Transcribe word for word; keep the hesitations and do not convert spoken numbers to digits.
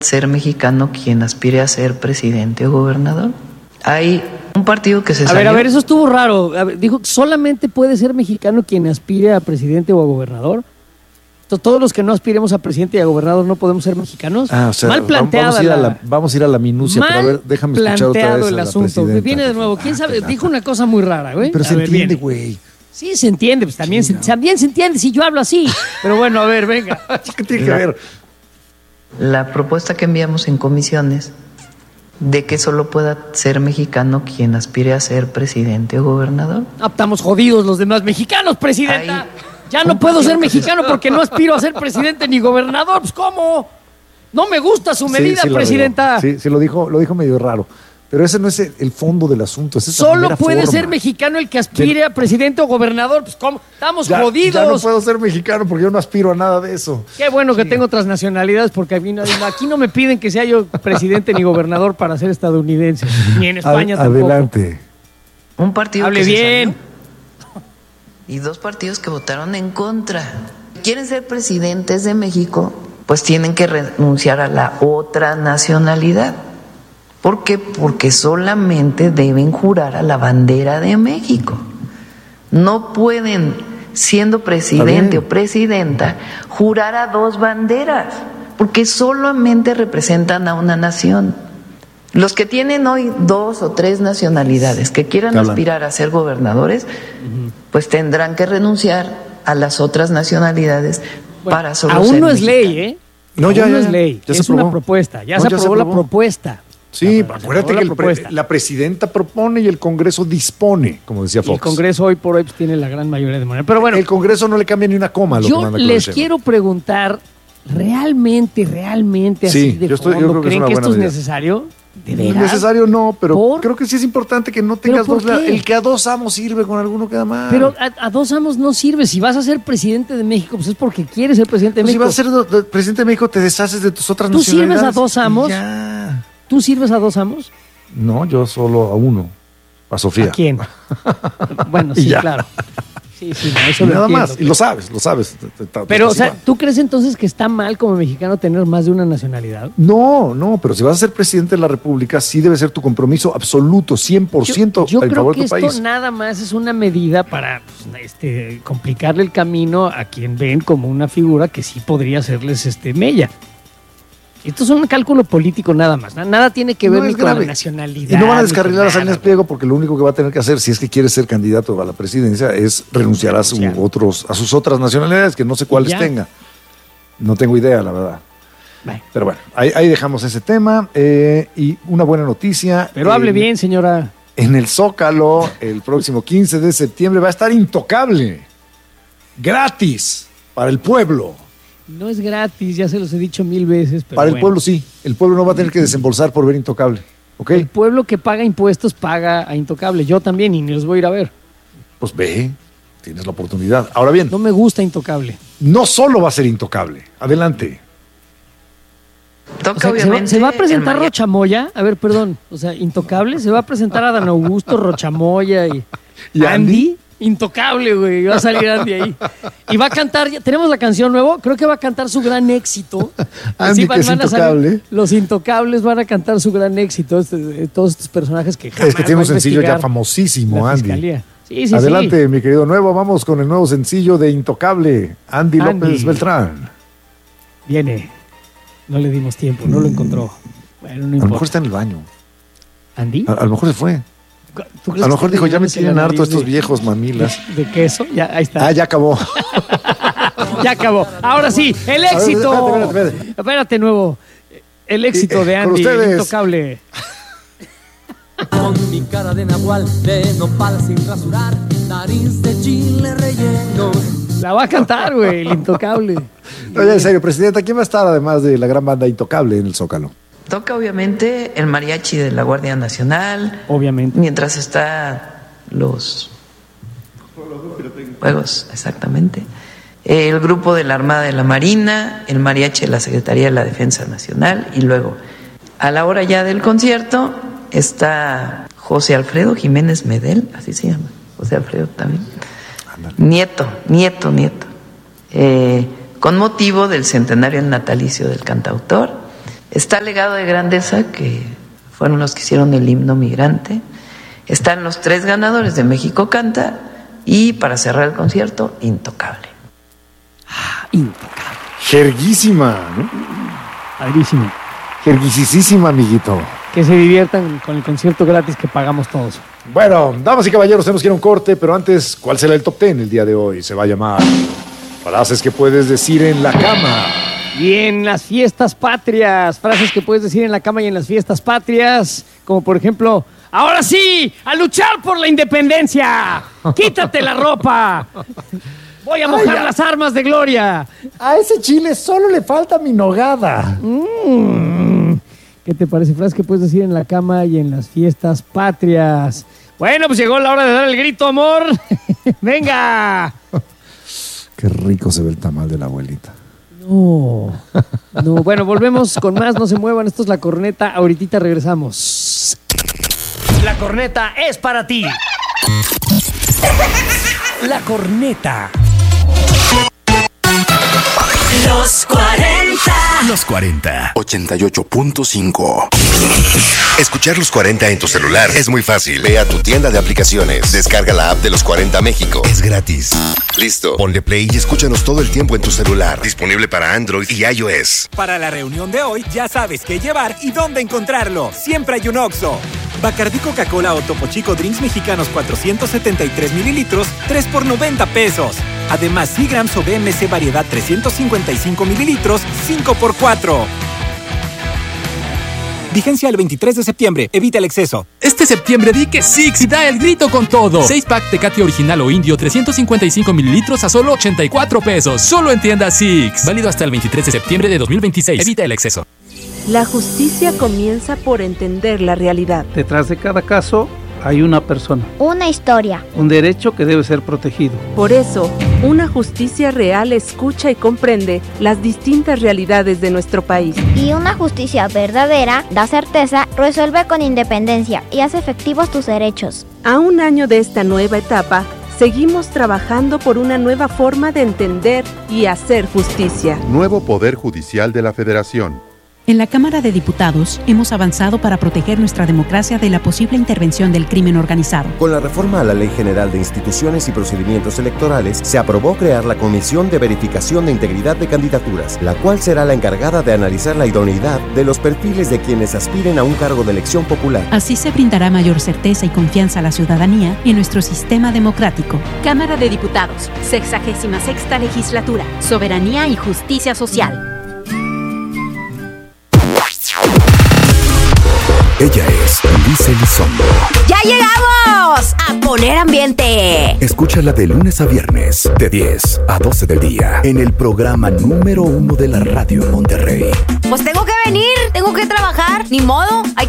ser mexicano quien aspire a ser presidente o gobernador. Hay un partido que se A salió... ver, a ver, eso estuvo raro. A ver, dijo, ¿solamente puede ser mexicano quien aspire a presidente o a gobernador? ¿Todos los que no aspiremos a presidente y a gobernador no podemos ser mexicanos? Ah, o sea, Mal planteada vamos a ir a la, la, vamos a ir a la minucia, pero a ver, déjame escuchar otra planteado vez a el la asunto. presidenta. Viene de nuevo. ¿Quién sabe? Dijo una cosa muy rara, güey. Pero A se ver, entiende, viene. güey. Sí, se entiende. Pues también, Sí, se, no. también se entiende si yo hablo así. Pero bueno, a ver, venga. ¿Qué tiene que ver? La propuesta que enviamos en comisiones de que solo pueda ser mexicano quien aspire a ser presidente o gobernador. Ah, estamos jodidos los demás mexicanos, presidenta. Ahí. Ya no puedo ser mexicano porque no aspiro a ser presidente ni gobernador. Pues, ¿cómo? No me gusta su medida, Sí, sí la presidenta. regó. Sí, sí, lo dijo, lo dijo medio raro. Pero ese no es el, el fondo del asunto. Es esa Solo primera puede forma. ser mexicano el que aspire a presidente o gobernador. Pues, ¿cómo? Estamos Ya, jodidos. ya no puedo ser mexicano porque yo no aspiro a nada de eso. Qué bueno que tengo otras nacionalidades porque aquí no, aquí no me piden que sea yo presidente ni gobernador para ser estadounidense. Ni en España Ad- tampoco. Adelante. Un partido Hable que se bien. salió y dos partidos que votaron en contra. ¿Quieren ser presidentes de México? Pues tienen que renunciar a la otra nacionalidad. ¿Por qué? Porque solamente deben jurar a la bandera de México. No pueden, siendo presidente o presidenta, jurar a dos banderas, porque solamente representan a una nación. Los que tienen hoy dos o tres nacionalidades que quieran Hablan. aspirar a ser gobernadores, pues tendrán que renunciar a las otras nacionalidades Bueno, para solo aún ser no es mexicanos. ley, ¿eh? No, Aún ya, no ya, es ley. ya se Es una aprobó. propuesta. Ya No, se ya se aprobó la aprobó. propuesta. Sí, Ya, se acuérdate aprobó que la el pre- propuesta. la presidenta propone y el Congreso dispone, como decía Y Fox. el Congreso hoy por hoy pues, tiene la gran mayoría de manera. Pero bueno, el Congreso no le cambia ni una coma a lo que yo manda Claudia les Sheinbaum. quiero preguntar, ¿realmente, realmente Sí, así de yo estoy- yo fondo, creo que es ¿creen una que buena esto es medida. necesario? ¿De No es veras? necesario, no, pero ¿Por? creo que sí es importante que no tengas por dos. qué? El que a dos amos sirve, con alguno queda mal. Pero a, a dos amos no sirve. Si vas a ser presidente de México, pues es porque quieres ser presidente de Pues si México. vas a ser do- do- presidente de México, te deshaces de tus otras ¿Tú sirves nacionalidades. a dos amos? Y ya. ¿Tú sirves a dos amos? No, yo solo a uno. A Sofía. ¿A quién? Bueno, Y sí, ya. claro. Sí, sí, no, eso Y lo nada entiendo. más. Y lo sabes, lo sabes. Te- te- te- Pero, o te- sea, ¿tú crees entonces que está mal como mexicano tener más de una nacionalidad? No, no, pero si vas a ser presidente de la República, sí debe ser tu compromiso absoluto, cien por ciento Yo, yo en creo favor que de tu esto país. nada más es una medida para pues, este, complicarle el camino a quien ven como una figura que sí podría hacerles este mella. Esto es un cálculo político nada más. na- Nada tiene que ver No ni es con la grave. nacionalidad. Y no van a ni descarrilar con a Salinas nada. Pliego porque lo único que va a tener que hacer, si es que quiere ser candidato a la presidencia, es renunciar a, su Renunciar. otros, a sus otras nacionalidades, que no sé cuáles ya. tenga. No tengo idea, la verdad. Bueno, Pero bueno, ahí, ahí dejamos ese tema. eh, y una buena noticia. pero hable en- bien, señora. En el Zócalo, el próximo quince de septiembre, va a estar Intocable. Gratis para el pueblo. No es gratis, ya se los he dicho mil veces. Pero Para el bueno. pueblo sí. El pueblo no va a tener que desembolsar por ver Intocable. ¿Ok? El pueblo que paga impuestos paga a Intocable. Yo también, y ni los voy a ir a ver. Pues ve, tienes la oportunidad. Ahora bien, No me gusta Intocable. no solo va a ser Intocable. Adelante. Toca O sea, ¿se, va, obviamente se va a presentar el mariachi. Rochamoya? A ver, perdón. O sea, Intocable. Se va a presentar Adán Augusto, Rochamoya y, ¿Y Andy? Intocable, güey. Va a salir Andy ahí. Y va a cantar. ya- ¿Tenemos la canción nuevo? Creo que va a cantar su gran éxito. Andy, que es a salir- intocable. los Intocables van a cantar su gran éxito. este- todos estos personajes que jamás Es que tiene va un a sencillo ya investigar famosísimo, la Andy. fiscalía. Sí, sí, Adelante, sí. mi querido Nuevo. Vamos con el nuevo sencillo de Intocable, Andy, Andy. López Beltrán. Viene. No le dimos tiempo, no lo encontró. Bueno, no A lo mejor importa. está en el baño. ¿Andy? A, a lo mejor se fue. ¿Tú crees A lo que mejor dijo, ya me está tienen la harto nariz estos de- viejos mamilas. ¿De queso? Ya, ahí está. Ah, ya acabó. Ya acabó. Ahora sí, el ver, éxito. espérate, espérate, espérate. Espérate, nuevo. El éxito Eh, de con Andy, el ustedes. Intocable. Con mi cara de nahual, de nopal sin rasurar, nariz de chile relleno. La va a cantar, güey, el Intocable. No, ya en serio, Presidenta, ¿quién va a estar además de la gran banda Intocable en el Zócalo? Toca obviamente el mariachi de la Guardia Nacional, Obviamente. mientras está los juegos, exactamente. El grupo de la Armada de la Marina, el mariachi de la Secretaría de la Defensa Nacional y luego, a la hora ya del concierto, está José Alfredo Jiménez Medel, así se llama, José Alfredo también. Nieto, nieto, nieto. Eh, con motivo del centenario natalicio del cantautor, Está Legado de Grandeza, que fueron los que hicieron el himno migrante. Están los tres ganadores de México Canta. Y para cerrar el concierto, Intocable. Ah, Intocable. Jerguísima, ¿no? Padrísimo. Jerguisísima, amiguito. Que se diviertan con el concierto gratis que pagamos todos. Bueno, damas y caballeros, tenemos que ir a un corte, pero antes, ¿cuál será el top ten el día de hoy? Se va a llamar Frases que puedes decir en la cama. Y en las fiestas patrias, frases que puedes decir en la cama y en las fiestas patrias, como por ejemplo, ¡ahora sí! ¡A luchar por la independencia! ¡Quítate la ropa! ¡Voy a mojar Ay, las armas de gloria! A ese chile solo le falta mi nogada. Mm. ¿Qué te parece? Frases que puedes decir en la cama y en las fiestas patrias. Bueno, pues llegó la hora de dar el grito, amor. ¡Venga! Qué rico se ve el tamal de la abuelita. No, no. Bueno, volvemos con más. No se muevan. Esto es La Corneta. Ahorita regresamos. La corneta es para ti. La Corneta. Los cuarenta. Los cuarenta. ochenta y ocho punto cinco. Escuchar Los cuarenta en tu celular es muy fácil. Ve a tu tienda de aplicaciones. Descarga la app de Los cuarenta México. Es gratis. Listo. Ponle play y escúchanos todo el tiempo en tu celular. Disponible para Android y iOS. Para la reunión de hoy ya sabes qué llevar y dónde encontrarlo. Siempre hay un Oxxo. Bacardí Coca-Cola o Topo Chico Drinks mexicanos cuatrocientos setenta y tres mililitros, tres por noventa pesos. Además, Seagrams o B M C variedad trescientos cincuenta y cinco mililitros, cinco por cuatro. Vigencia el veintitrés de septiembre. Evita el exceso. Este septiembre di que Six y da el grito con todo. seis pack Tecate original o indio trescientos cincuenta y cinco mililitros a solo ochenta y cuatro pesos. Solo en tienda Six. Válido hasta el veintitrés de septiembre de dos mil veintiséis. Evita el exceso. La justicia comienza por entender la realidad. Detrás de cada caso hay una persona. Una historia. Un derecho que debe ser protegido. Por eso, una justicia real escucha y comprende las distintas realidades de nuestro país. Y una justicia verdadera da certeza, resuelve con independencia y hace efectivos tus derechos. A un año de esta nueva etapa, seguimos trabajando por una nueva forma de entender y hacer justicia. Nuevo Poder Judicial de la Federación. En la Cámara de Diputados hemos avanzado para proteger nuestra democracia de la posible intervención del crimen organizado. Con la reforma a la Ley General de Instituciones y Procedimientos Electorales, se aprobó crear la Comisión de Verificación de Integridad de Candidaturas, la cual será la encargada de analizar la idoneidad de los perfiles de quienes aspiren a un cargo de elección popular. Así se brindará mayor certeza y confianza a la ciudadanía en nuestro sistema democrático. Cámara de Diputados, sexagésima sexta legislatura, soberanía y justicia social. Ella es Lice Elizondo. ¡Ya llegamos! ¡A poner ambiente! Escúchala de lunes a viernes, de diez a doce del día, en el programa número uno de la radio en Monterrey. Pues tengo que venir, tengo que trabajar, ni modo, hay que